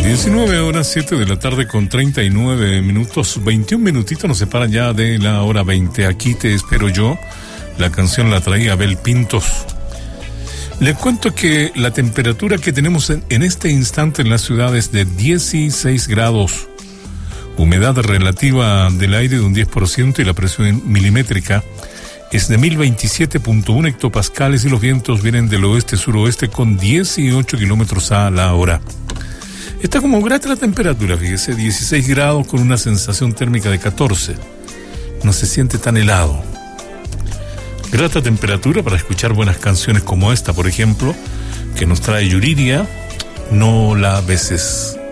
19 horas, 7 de la tarde con 39 minutos, 21 minutitos nos separan ya de la hora 20. Aquí te espero yo. La canción la traía Abel Pintos. Le cuento que la temperatura que tenemos en este instante en la ciudad es de 16 grados. Humedad relativa del aire de un 10% y la presión milimétrica es de 1027.1 hectopascales y los vientos vienen del oeste-suroeste con 18 kilómetros a la hora. Está como grata la temperatura, fíjese, 16 grados con una sensación térmica de 14. No se siente tan helado. Grata temperatura para escuchar buenas canciones como esta, por ejemplo, que nos trae Yuridia, No la beses.